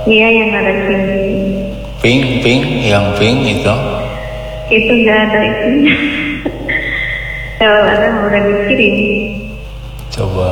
Iya, yang ada tinggi. Pink, yang pink itu. Itu nggak ada itunya. Kalau ada udah dikirim. Coba.